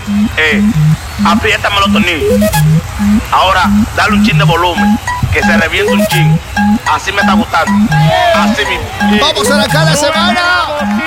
Apriétame los tornillos. Ahora, dale un chin de volumen, que se reviente un chin. Así me está gustando. Así mismo. Vamos a arrancar la semana.